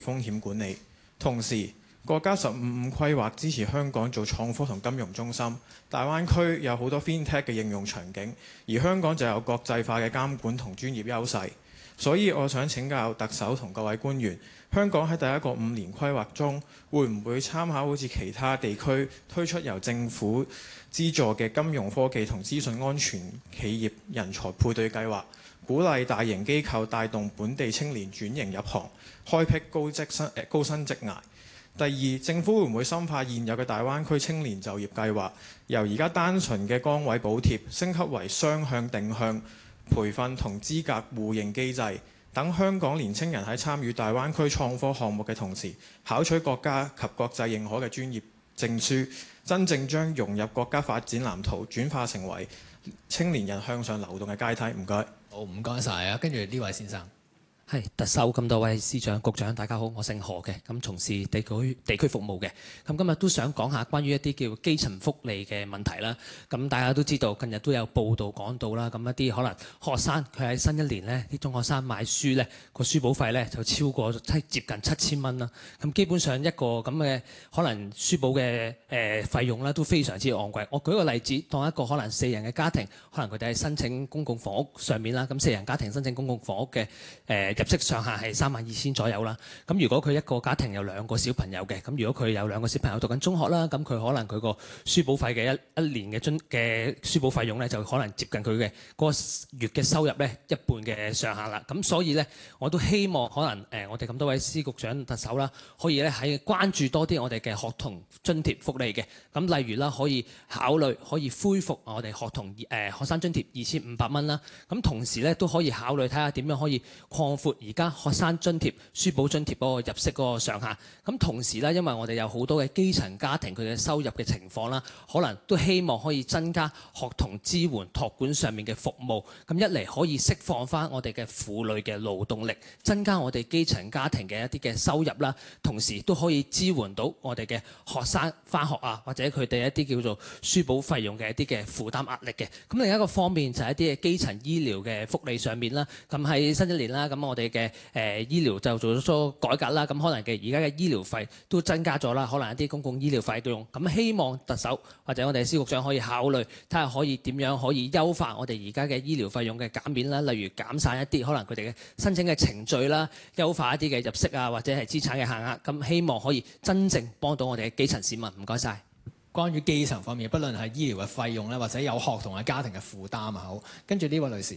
風險管理。同時，國家15+5規劃支持香港做創科同金融中心，大灣區有好多 FinTech 嘅應用場景，而香港就有國際化嘅監管同專業優勢。所以我想請教特首同各位官員，香港喺第一個5年規劃中，會唔會參考好似其他地區推出由政府資助嘅金融科技同資訊安全企業人才配對計劃，鼓勵大型機構帶動本地青年轉型入行，開闢高薪職涯？第二，政府會唔會深化現有嘅大灣區青年就業計劃，由而家單純嘅崗位補貼升級為雙向定向培訓同資格互認機制，等香港年青人喺參與大灣區創科項目嘅同時，考取國家及國際認可嘅專業證書，真正將融入國家發展藍圖轉化成為青年人向上流動嘅階梯。唔該。 好，唔該晒啊！跟住呢位先生。 係特首，咁多位司長、局長，大家好，我姓何嘅，咁從事地區服務嘅，咁今日都想講下關於一啲叫基層福利嘅問題啦。咁大家都知道，近日都有報道講到啦，咁一啲可能學生佢喺新一年呢，啲中學生買書呢個書簿費呢就超過接近7000蚊啦。咁基本上一個咁嘅可能書簿嘅費用咧都非常之昂貴。我舉個例子，當一個可能4人嘅家庭，可能佢哋係申請公共房屋上面啦，咁4人家庭申請公共房屋嘅入息上限係32000左右啦。咁如果佢一個家庭有2個小朋友嘅，咁如果佢有2個小朋友讀緊中學啦，咁佢可能佢個書簿費嘅一年嘅書簿費用咧，就可能接近佢嘅嗰個月嘅收入咧一半嘅上限啦。咁所以咧，我都希望可能我哋咁多位司局長、特首啦，可以咧喺關注多啲我哋嘅學童津貼福利嘅。咁例如啦，可以考慮可以恢復我哋學生津貼2500蚊啦。咁同時咧都可以考慮睇下點樣可以擴闊而家學生津貼、書簿津貼嗰個入息嗰個上限。咁同時咧，因為我哋有好多嘅基層家庭佢嘅收入嘅情況啦，可能都希望可以增加學童支援託管上面嘅服務。咁一嚟可以釋放翻我哋嘅婦女嘅勞動力，增加我哋基層家庭嘅一啲嘅收入啦。同時都可以支援到我哋嘅學生翻學啊，或者佢哋一啲叫做書簿費用嘅一啲嘅負擔壓力嘅。咁另一個方面就係一啲嘅基層醫療嘅福利上面啦。咁喺新一年啦，咁我哋嘅醫療就做咗改革啦。咁可能而家嘅醫療費都增加咗啦，可能一啲公共醫療費用。咁希望特首或者我哋司局長可以考慮睇下可以點樣可以優化我哋而家嘅醫療費用嘅減免啦，例如減散一啲可能佢哋嘅申請嘅程序啦，優化一啲嘅入息啊，或者係資產嘅限額。咁希望可以真正幫到我哋嘅基層市民。唔該晒。 關於基層方面，不論係醫療嘅費用咧，或者有學童嘅家庭嘅負擔啊，好。跟住呢位女士。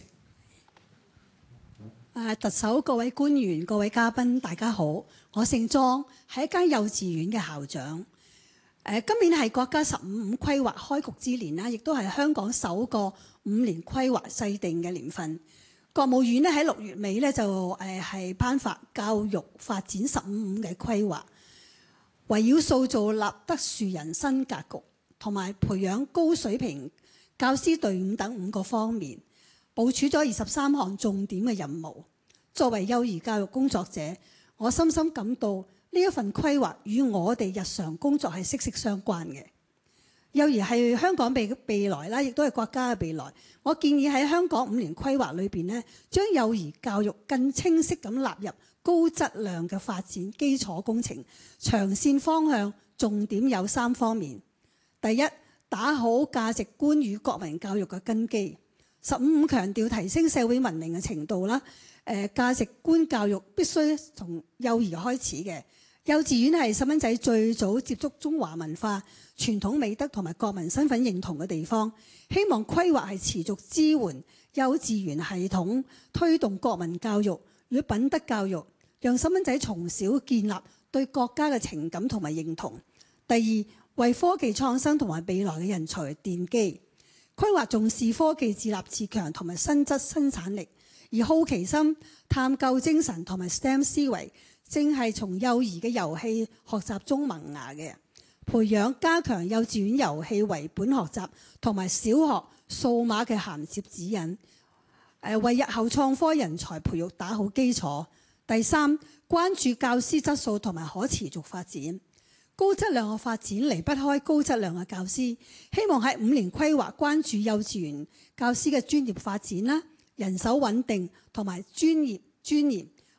特首、各位官員、各位嘉賓，大家好，我姓莊，係一間幼稚園嘅校長。今年係國家15+5規劃開局之年啦，亦都係香港首個5年規劃制定嘅年份。國務院咧喺6月尾咧就係頒發教育發展15+5嘅規劃，圍繞塑造立德樹人新格局同埋培養高水平教師隊伍等5個方面，部署咗23項重點嘅任務。作為幼兒教育工作者，我深深感到呢一份規劃與我哋日常工作係息息相關嘅。幼兒係香港未來啦，亦都係國家嘅未來。我建議喺香港5年規劃裏邊咧，將幼兒教育更清晰咁納入高質量嘅發展基礎工程，長線方向重點有3方面。第一，打好價值觀與國民教育嘅根基。15+5強調提升社會文明嘅程度啦。價值觀教育必須從幼兒開始嘅。幼稚園係細蚊仔最早接觸中華文化、傳統美德同埋國民身份認同嘅地方。希望規劃係持續支援幼稚園系統，推動國民教育與品德教育，讓細蚊仔從小建立對國家嘅情感同埋認同。第二，為科技創新同埋未來嘅人才奠基。規劃重視科技自立自強同埋新質生產力，而好奇心、探究精神同埋 STEM 思維，正係從幼兒嘅遊戲學習中萌芽嘅。培養加強幼稚園遊戲為本學習同埋小學數碼嘅銜接指引，為日後創科人才培育打好基礎。第三，關注教師質素同埋可持續發展。高質量嘅發展離不開高質量嘅教師，希望喺5年規劃關注幼稚園教師嘅專業發展啦、人手穩定同埋專業，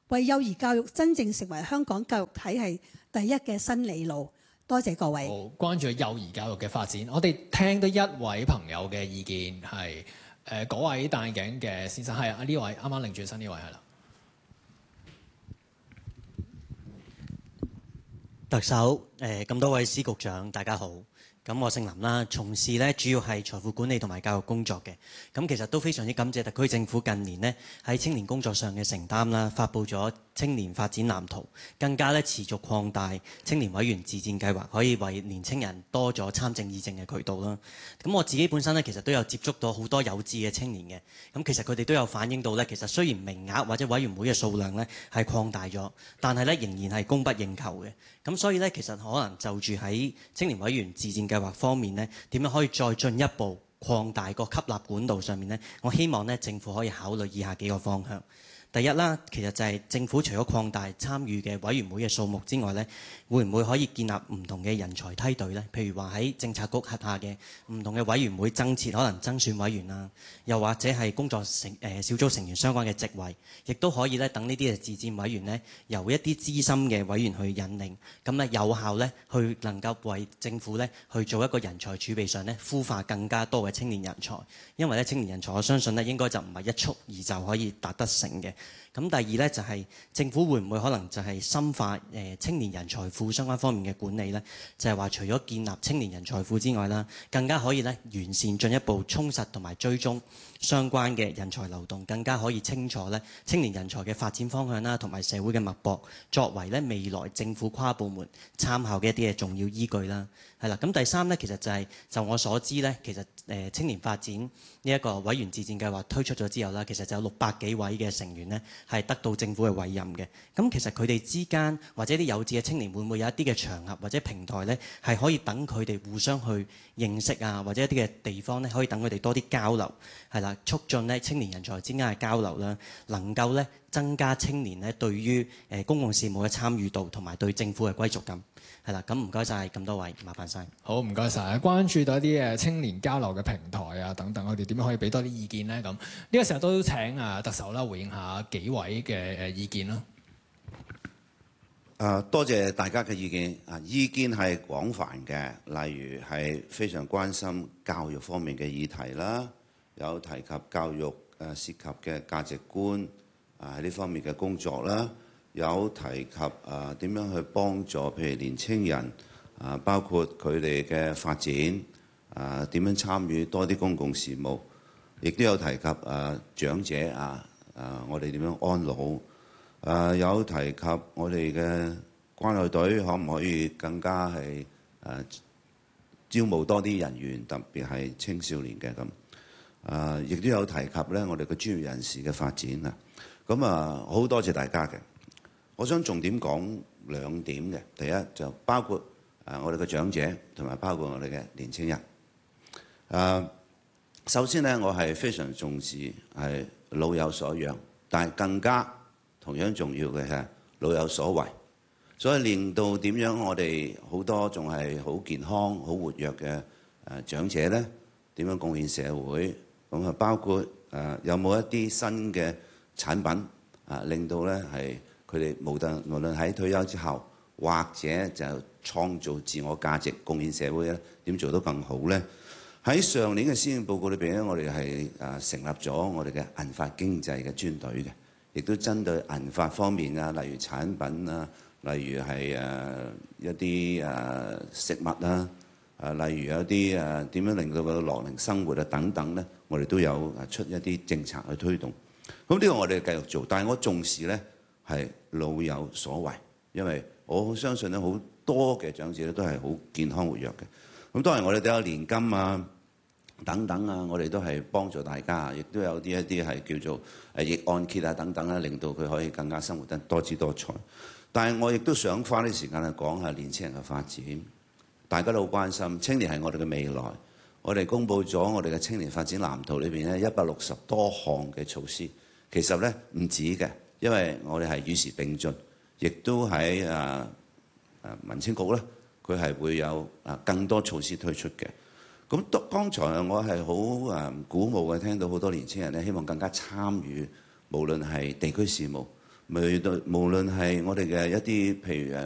為幼兒教育真正成為香港教育體系第一嘅新理路。多謝各位。 好，關注幼兒教育嘅發展，我哋聽到一位朋友嘅意見係嗰位戴眼鏡嘅先生係啊，呢位啱啱擰轉身呢位係啦。 特首咁多位司局長大家好。咁我姓林啦，從事咧主要係財富管理同埋教育工作嘅。咁其實都非常之感謝特區政府近年呢喺青年工作上嘅承擔啦，發布咗青年發展藍圖，更加咧持續擴大青年委員自薦計劃，可以為年青人多咗參政議政嘅渠道啦。咁我自己本身咧其實都有接觸到好多有志嘅青年嘅，咁其實佢哋都有反映到咧，其實雖然名額或者委員會嘅數量咧係擴大咗，但係咧仍然係供不應求嘅。咁所以咧，其實可能就住喺青年委員自薦計劃方面呢，點樣可以再進一步擴大個吸納管道上面呢？我希望呢政府可以考慮以下幾個方向。第一啦，其實就係政府除咗擴大參與嘅委員會嘅數目之外呢，會唔會可以建立唔同嘅人才梯隊呢？譬如話喺政策局轄下嘅唔同嘅委員會增設可能增選委員啊，又或者係工作小組成員相關嘅職位，亦都可以咧等呢啲嘅自薦委員呢，由一啲資深嘅委員去引領，咁咧有效咧去能夠為政府咧去做一個人才儲備上咧孵化更加多嘅青年人才。因為咧青年人才我相信咧應該就唔係一蹴而就可以達得成嘅。咁第二咧就係政府會唔會可能就係深化青年人才庫相關方面嘅管理呢？就係話除咗建立青年人才庫之外啦，更加可以咧完善進一步充實同埋追蹤相關嘅人才流動，更加可以清楚咧青年人才嘅發展方向啦，同埋社會嘅脈搏，作為咧未來政府跨部門參考嘅一啲嘅重要依據啦。係啦，咁第三咧其實就係就我所知咧，其實青年發展呢一個委員自薦計劃推出咗之後啦，其實就有600幾位嘅成員呢係得到政府嘅委任嘅。咁其實佢哋之間或者啲有志嘅青年會唔會有一啲嘅場合或者平台呢，係可以等佢哋互相去認識啊，或者一啲嘅地方呢，可以等佢哋多啲交流，係啦，促進呢青年人才之間嘅交流啦，能夠呢增加青年呢對於公共事務嘅參與度同埋對政府嘅歸屬感。係啦，咁唔該晒咁多位，麻煩晒。 好，唔該晒。關注到一啲青年交流嘅平台啊等等，我哋點樣可以俾多啲意見呢？咁呢個時候都請特首啦回應下幾位嘅意見啦。 多謝大家嘅意見。意見係廣泛嘅，例如係非常關心教育方面嘅議題啦，有提及教育涉及嘅價值觀喺呢方面嘅工作啦。有提及點樣去幫助譬如年青人包括佢哋嘅發展點樣參與多啲公共事務，亦都有提及長者我哋點樣安老，有提及我哋嘅關愛隊可唔可以更加係招募多啲人員，特別係青少年嘅咁，亦都有提及咧我哋嘅專業人士嘅發展啊。咁好多謝大家嘅。我想重點講2點嘅，第一就包括我哋嘅長者，同埋包括我哋嘅年青人。首先呢，我係非常重視係老有所養，但係更加同樣重要嘅係老有所為。所以令到點樣我哋好多仲係好健康、好活躍嘅長者呢，點樣貢獻社會？咁包括有冇一啲新嘅產品令到呢係佢哋無論喺退休之後，或者就創造自我價值、貢獻社會咧，點做得更好咧？喺上年嘅施政報告裏邊咧，我哋係成立咗我哋嘅銀髮經濟嘅專隊嘅，亦都針對銀髮方面啊，例如產品啊，例如係一啲食物啊，例如有啲點樣令到個樂齡生活啊等等咧，我哋都有出一啲政策去推動。咁呢個我哋繼續做，但係我重視咧係老有所為，因為我相信咧好多嘅長者咧都係好健康活躍嘅。咁當然我哋都有年金啊等等啊，我哋都係幫助大家，亦都有一啲係叫做逆按揭啊等等啦，令到佢可以更加生活得多姿多彩。但係我亦都想花啲時間去講下年青人嘅發展。大家都好關心，青年係我哋嘅未來。我哋公布咗我哋嘅青年發展藍圖裏邊咧160多項嘅措施，其實咧唔止嘅。因為我哋係與時並進，亦都喺民青局咧，佢係會有更多措施推出嘅。咁剛才我係好鼓舞嘅，聽到好多年青人咧希望更加參與，無論係地區事務， 無論係我哋嘅一啲譬如